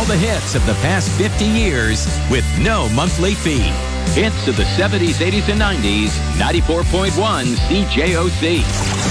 the hits of the past 50 years with no monthly fee. Hits of the 70s, 80s, and 90s, 94.1 CJOC.